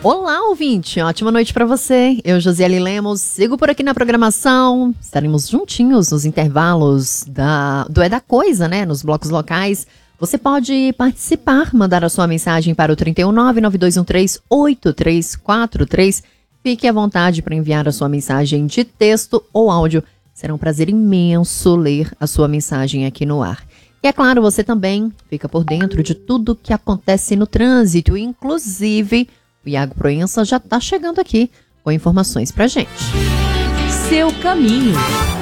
Olá, ouvinte! Ótima noite para você. Eu, Josiele Lemos, sigo por aqui na programação. Estaremos juntinhos nos intervalos do É da Coisa, né? Nos blocos locais. Você pode participar, mandar a sua mensagem para o 319-9213-8343. Fique à vontade para enviar a sua mensagem de texto ou áudio. Será um prazer imenso ler a sua mensagem aqui no ar. E é claro, você também fica por dentro de tudo que acontece no trânsito, inclusive o Iago Proença já está chegando aqui com informações pra gente. Seu caminho.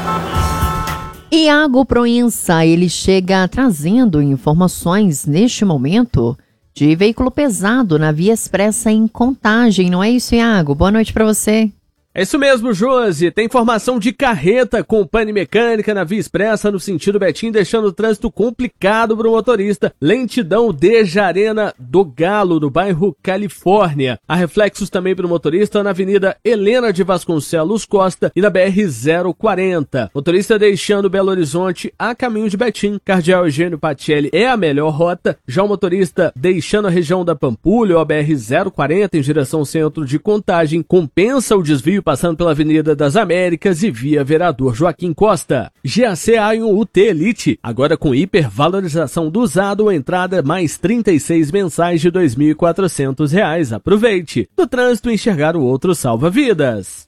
Iago Proença, ele chega trazendo informações neste momento de veículo pesado na Via Expressa em Contagem, não é isso, Iago? Boa noite para você. É isso mesmo, Josi. Tem informação de carreta com pane mecânica na Via Expressa no sentido Betim, deixando o trânsito complicado para o motorista. Lentidão desde a Arena do Galo, no bairro Califórnia. Há reflexos também para o motorista na Avenida Helena de Vasconcelos Costa e na BR-040. Motorista deixando Belo Horizonte a caminho de Betim. Cardeal Eugênio Patielli é a melhor rota. Já o motorista deixando a região da Pampulha ou a BR-040 em direção ao centro de Contagem compensa o desvio passando pela Avenida das Américas e via Vereador Joaquim Costa. GAC A1 UT Elite, agora com hipervalorização do usado, entrada mais 36 mensais de R$ 2.400. Aproveite. Do trânsito, enxergar o outro salva-vidas.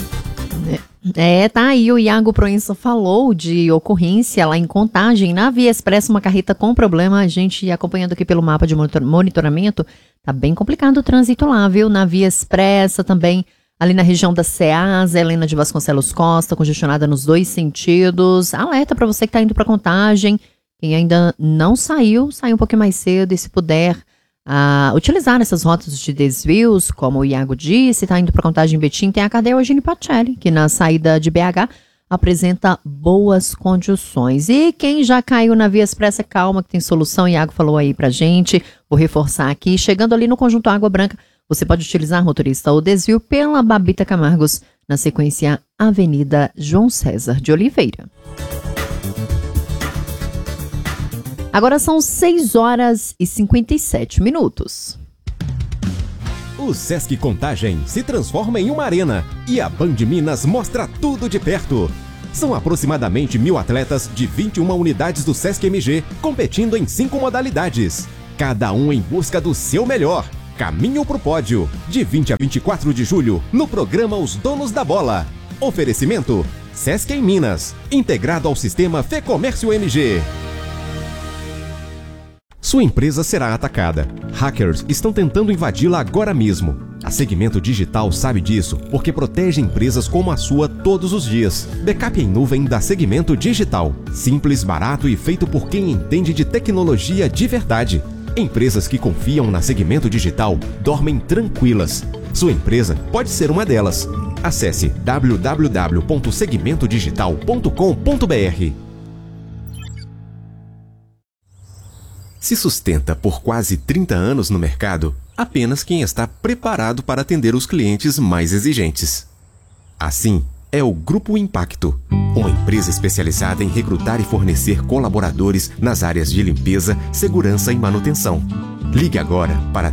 Tá aí, o Iago Proença falou de ocorrência lá em Contagem, na Via Expressa, uma carreta com problema. A gente acompanhando aqui pelo mapa de monitoramento, tá bem complicado o trânsito lá, viu? Na Via Expressa também, ali na região da Ceasa, Helena de Vasconcelos Costa, congestionada nos dois sentidos. Alerta para você que está indo para Contagem. Quem ainda não saiu, sai um pouquinho mais cedo e se puder utilizar essas rotas de desvios, como o Iago disse, está indo para Contagem Betim, tem a Cardeal Eugênio Patielli, que na saída de BH apresenta boas condições. E quem já caiu na Via Expressa, calma que tem solução, o Iago falou aí pra gente, vou reforçar aqui, chegando ali no Conjunto Água Branca, você pode utilizar, motorista, o desvio pela Babita Camargos, na sequência Avenida João César de Oliveira. Agora são 6h57. O Sesc Contagem se transforma em uma arena e a Band Minas mostra tudo de perto. São aproximadamente 1.000 atletas de 21 unidades do Sesc MG competindo em 5 modalidades, cada um em busca do seu melhor. Caminho pro Pódio, de 20 a 24 de julho, no programa Os Donos da Bola. Oferecimento, Sesc em Minas, integrado ao sistema Fecomércio MG. Sua empresa será atacada. Hackers estão tentando invadi-la agora mesmo. A Segmento Digital sabe disso, porque protege empresas como a sua todos os dias. Backup em nuvem da Segmento Digital. Simples, barato e feito por quem entende de tecnologia de verdade. Empresas que confiam na Segmento Digital dormem tranquilas. Sua empresa pode ser uma delas. Acesse www.segmentodigital.com.br. Se sustenta por quase 30 anos no mercado, apenas quem está preparado para atender os clientes mais exigentes. Assim, é o Grupo Impacto, uma empresa especializada em recrutar e fornecer colaboradores nas áreas de limpeza, segurança e manutenção. Ligue agora para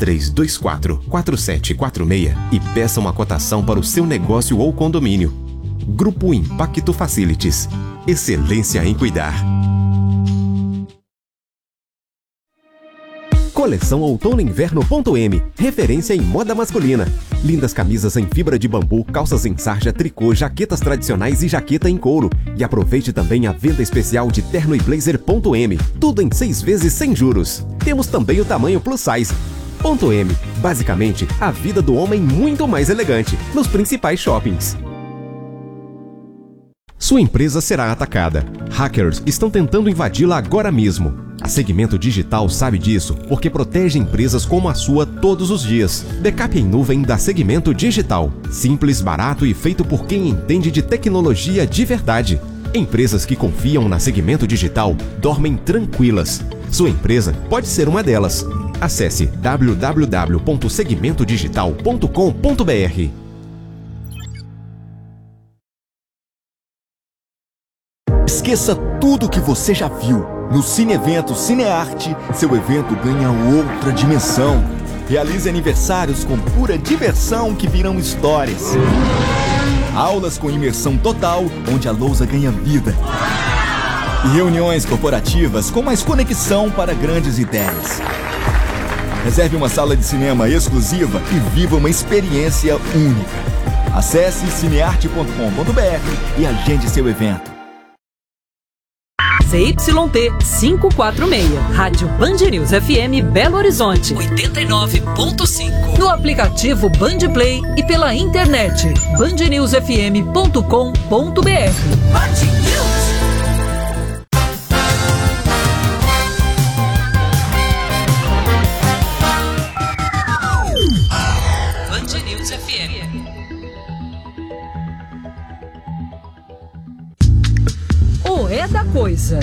3324-4746 e peça uma cotação para o seu negócio ou condomínio. Grupo Impacto Facilities. Excelência em cuidar. Coleção Outono Inverno.m, referência em moda masculina. Lindas camisas em fibra de bambu, calças em sarja, tricô, jaquetas tradicionais e jaqueta em couro. E aproveite também a venda especial de terno e blazer.m, tudo em 6 vezes sem juros. Temos também o tamanho plus size. .m, basicamente a vida do homem muito mais elegante, nos principais shoppings. Sua empresa será atacada. Hackers estão tentando invadi-la agora mesmo. A Segmento Digital sabe disso, porque protege empresas como a sua todos os dias. Backup em nuvem da Segmento Digital. Simples, barato e feito por quem entende de tecnologia de verdade. Empresas que confiam na Segmento Digital dormem tranquilas. Sua empresa pode ser uma delas. Acesse www.segmentodigital.com.br. Esqueça tudo que você já viu. No Cine Evento Cinearte, seu evento ganha outra dimensão. Realize aniversários com pura diversão que virão histórias. Aulas com imersão total, onde a lousa ganha vida. E reuniões corporativas com mais conexão para grandes ideias. Reserve uma sala de cinema exclusiva e viva uma experiência única. Acesse cinearte.com.br e agende seu evento. ZYT 546, Rádio Band News FM Belo Horizonte, 89.5. No aplicativo Band Play e pela internet, bandnewsfm.com.br. Band News. Band News FM. O É da Coisa.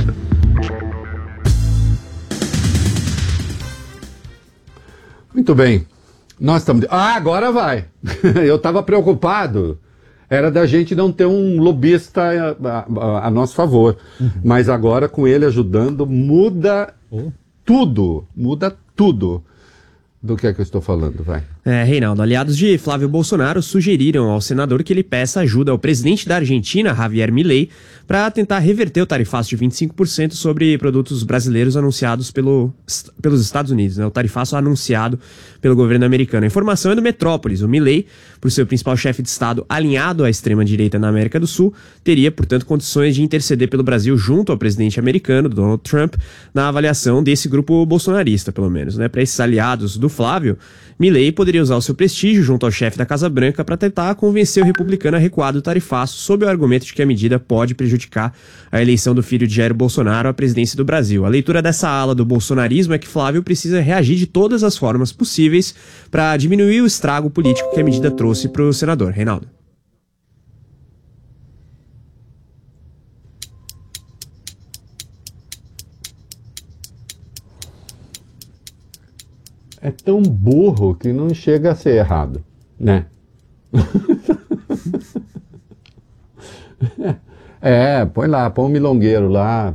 Muito bem. Nós estamos... agora vai. Eu estava preocupado. Era da gente não ter um lobista a nosso favor. Mas agora, com ele ajudando, muda tudo. Muda tudo. Do que é que eu estou falando, vai. Reinaldo, aliados de Flávio Bolsonaro sugeriram ao senador que ele peça ajuda ao presidente da Argentina, Javier Milei, para tentar reverter o tarifaço de 25% sobre produtos brasileiros anunciados pelos Estados Unidos, né? O tarifaço anunciado pelo governo americano. A informação é do Metrópolis. O Milei, por ser o principal chefe de Estado alinhado à extrema-direita na América do Sul, teria, portanto, condições de interceder pelo Brasil junto ao presidente americano, Donald Trump, na avaliação desse grupo bolsonarista, pelo menos, né? Para esses aliados do Flávio, Milei poderia usar o seu prestígio junto ao chefe da Casa Branca para tentar convencer o republicano a recuar do tarifaço, sob o argumento de que a medida pode prejudicar a eleição do filho de Jair Bolsonaro à presidência do Brasil. A leitura dessa ala do bolsonarismo é que Flávio precisa reagir de todas as formas possíveis para diminuir o estrago político que a medida trouxe para o senador. Reinaldo. É tão burro que não chega a ser errado, né? Põe um milongueiro lá.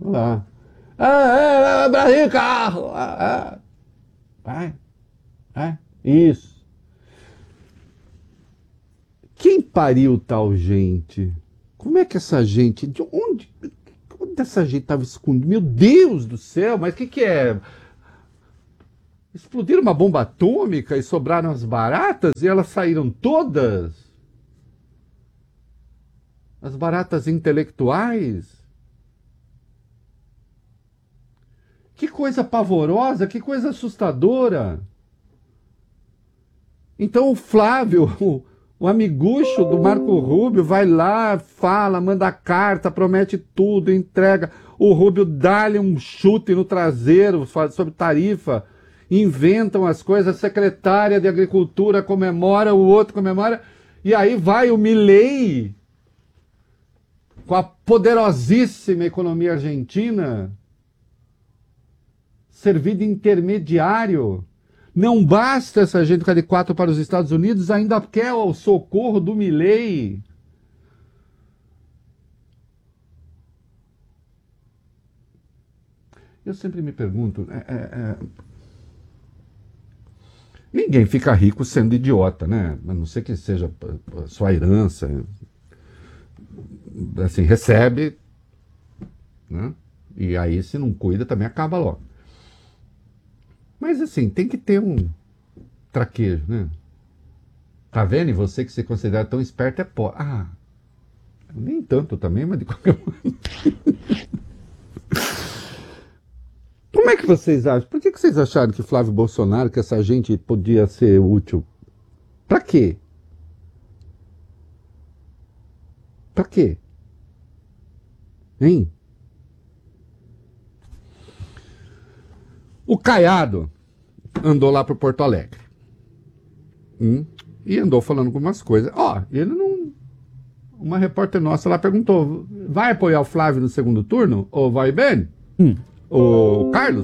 Brasil, carro! Isso. Quem pariu tal gente? Como é que essa gente... De onde essa gente estava escondida? Meu Deus do céu, mas o que é... Explodiram uma bomba atômica e sobraram as baratas e elas saíram todas? As baratas intelectuais? Que coisa pavorosa, que coisa assustadora. Então o Flávio, o amigucho do Marco Rubio, vai lá, fala, manda carta, promete tudo, entrega. O Rubio dá-lhe um chute no traseiro sobre tarifa. Inventam as coisas, a secretária de Agricultura comemora, o outro comemora, e aí vai o Milei, com a poderosíssima economia argentina, servir de intermediário. Não basta essa gente ficar de 4 para os Estados Unidos, ainda quer o socorro do Milei. Eu sempre me pergunto... Ninguém fica rico sendo idiota, né? A não ser que seja sua herança. Assim, recebe, né? E aí, se não cuida, também acaba logo. Mas, assim, tem que ter um traquejo, né? Tá vendo? E você que se considera tão esperto é pobre. Nem tanto também, mas de qualquer maneira. Como é que vocês acham? Por que vocês acharam que Flávio Bolsonaro, que essa gente podia ser útil? Pra quê? Pra quê? Hein? O Caiado andou lá pro Porto Alegre. E andou falando algumas coisas. Ele não... Uma repórter nossa lá perguntou, vai apoiar o Flávio no segundo turno? Ou vai bem? O Carlos?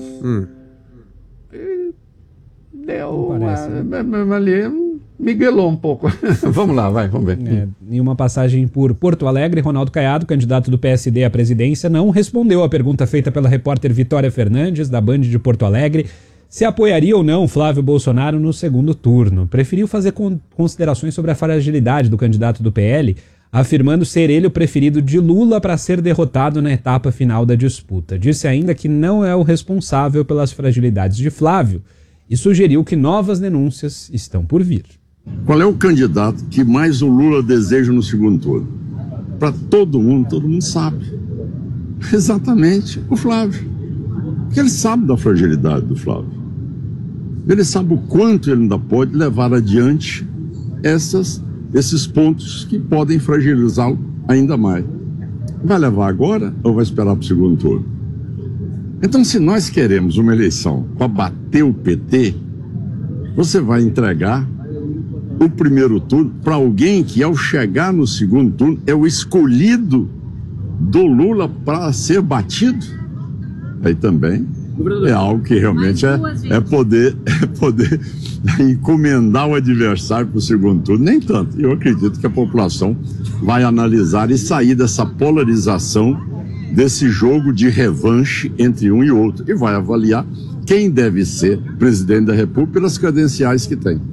Deu ali, miguelou um pouco. Vamos lá, vamos ver. Em uma passagem por Porto Alegre, Ronaldo Caiado, candidato do PSD à presidência, não respondeu à pergunta feita pela repórter Vitória Fernandes, da Band de Porto Alegre, se apoiaria ou não Flávio Bolsonaro no segundo turno. Preferiu fazer considerações sobre a fragilidade do candidato do PL, afirmando ser ele o preferido de Lula para ser derrotado na etapa final da disputa. Disse ainda que não é o responsável pelas fragilidades de Flávio e sugeriu que novas denúncias estão por vir. Qual é o candidato que mais o Lula deseja no segundo turno? Para todo mundo sabe. Exatamente, o Flávio. Porque ele sabe da fragilidade do Flávio. Ele sabe o quanto ele ainda pode levar adiante esses pontos que podem fragilizá-lo ainda mais. Vai levar agora ou vai esperar para o segundo turno? Então, se nós queremos uma eleição para bater o PT, você vai entregar o primeiro turno para alguém que, ao chegar no segundo turno, é o escolhido do Lula para ser batido. Aí também é algo que realmente é poder encomendar o adversário para o segundo turno. Nem tanto. Eu acredito que a população vai analisar e sair dessa polarização, desse jogo de revanche entre um e outro, e vai avaliar quem deve ser presidente da República pelas credenciais que tem.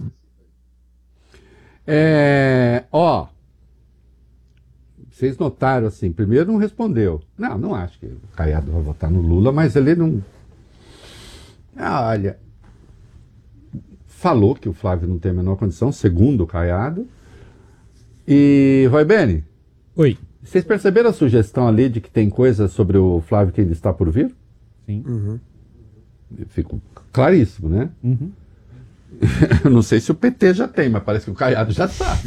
Vocês notaram assim, primeiro não respondeu. Não acho que o Caiado vai votar no Lula, mas ele não... olha, falou que o Flávio não tem a menor condição, segundo o Caiado. E, Roy Beni? Oi. Vocês perceberam a sugestão ali de que tem coisa sobre o Flávio que ainda está por vir? Sim. Uhum. Ficou claríssimo, né? Uhum. Eu não sei se o PT já tem, mas parece que o Caiado já sabe.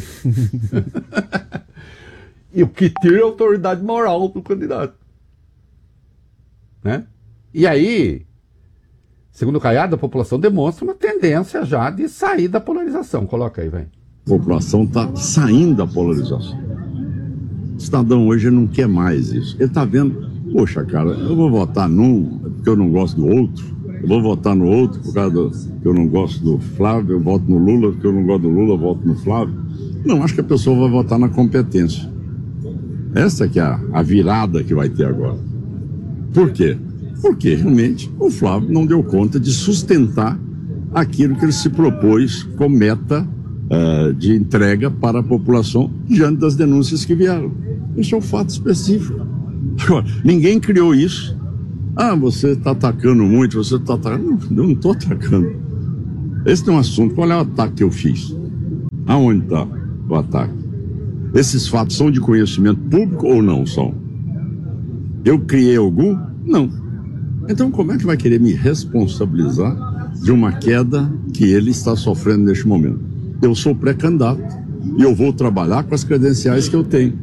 E o que tira é a autoridade moral do candidato. Né? E aí, segundo o Caiado, a população demonstra uma tendência já de sair da polarização. Coloca aí, vem. A população está saindo da polarização. O cidadão hoje não quer mais isso. Ele está vendo, poxa, cara, eu vou votar num porque eu não gosto do outro. Eu vou votar no outro por causa que eu não gosto do Flávio. Eu voto no Lula porque eu não gosto do Lula, eu voto no Flávio. Não, acho que a pessoa vai votar na competência. Essa que é a virada que vai ter agora. Por quê? Porque realmente o Flávio não deu conta de sustentar aquilo que ele se propôs como meta de entrega para a população diante das denúncias que vieram. Isso é um fato específico. Agora, ninguém criou isso. Você está atacando muito, você está atacando. Não, eu não estou atacando. Esse não é um assunto. Qual é o ataque que eu fiz? Aonde está o ataque? Esses fatos são de conhecimento público ou não são? Eu criei algum? Não. Então como é que vai querer me responsabilizar de uma queda que ele está sofrendo neste momento? Eu sou pré-candidato e eu vou trabalhar com as credenciais que eu tenho.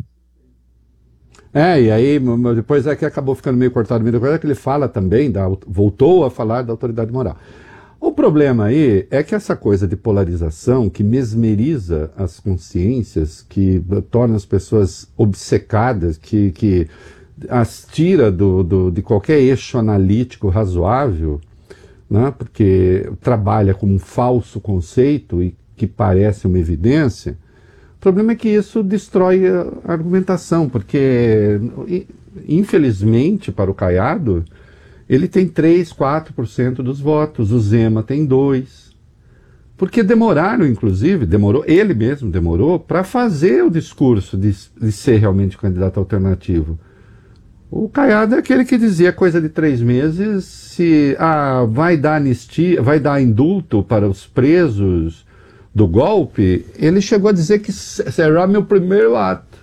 E aí depois é que acabou ficando meio cortado no meio da coisa, que ele fala também, voltou a falar da autoridade moral. O problema aí é que essa coisa de polarização que mesmeriza as consciências, que torna as pessoas obcecadas, que as tira de qualquer eixo analítico razoável, né, porque trabalha com um falso conceito e que parece uma evidência. O problema é que isso destrói a argumentação, porque, infelizmente, para o Caiado, ele tem 3, 4% dos votos, o Zema tem 2%. Porque demoraram, inclusive, ele mesmo demorou para fazer o discurso de ser realmente candidato alternativo. O Caiado é aquele que dizia coisa de 3 meses, se vai dar anistia, vai dar indulto para os presos do golpe. Ele chegou a dizer que será meu primeiro ato.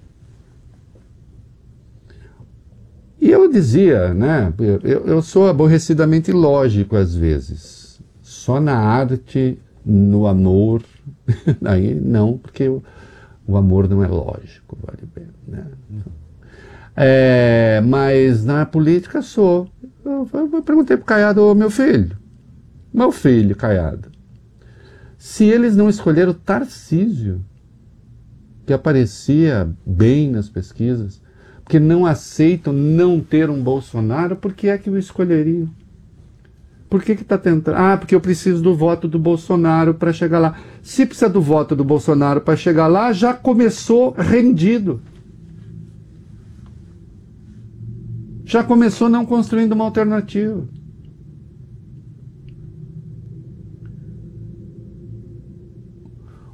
E eu dizia, né, eu sou aborrecidamente lógico às vezes. Só na arte, no amor, aí não, porque o amor não é lógico, vale bem, né? Mas na política sou. Eu perguntei pro Caiado, meu filho Caiado, se eles não escolheram o Tarcísio, que aparecia bem nas pesquisas, porque não aceitam não ter um Bolsonaro, por que é que o escolheriam? Por que está tentando? Porque eu preciso do voto do Bolsonaro para chegar lá. Se precisa do voto do Bolsonaro para chegar lá, já começou rendido. Já começou não construindo uma alternativa.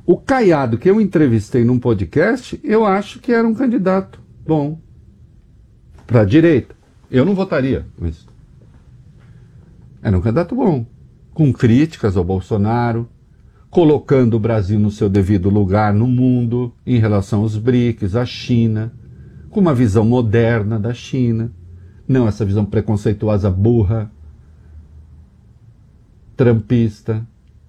O Caiado, que eu entrevistei num podcast, eu acho que era um candidato bom para a direita. Eu não votaria com isso. Era um candidato bom, com críticas ao Bolsonaro, colocando o Brasil no seu devido lugar no mundo, em relação aos BRICS, à China, com uma visão moderna da China, não essa visão preconceituosa, burra, trumpista,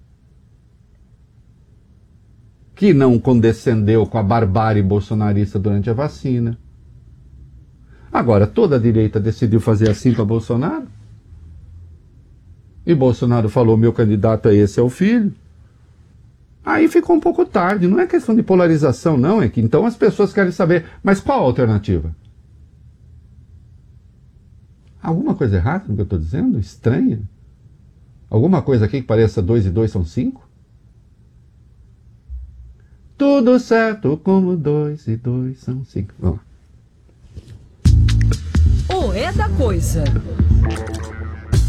que não condescendeu com a barbárie bolsonarista durante a vacina. Agora, toda a direita decidiu fazer assim para Bolsonaro? E Bolsonaro falou, meu candidato esse é o filho. Aí ficou um pouco tarde. Não é questão de polarização, não. É que então as pessoas querem saber, mas qual a alternativa? Alguma coisa errada no que eu estou dizendo? Estranha? Alguma coisa aqui que pareça 2 e 2 são 5? Tudo certo como 2 e 2 são 5. Vamos lá. O É da Coisa.